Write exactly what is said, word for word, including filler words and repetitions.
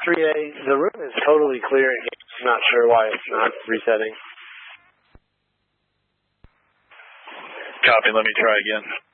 three A, the room is totally clear. I'm not sure why it's not resetting. Copy, let me try again.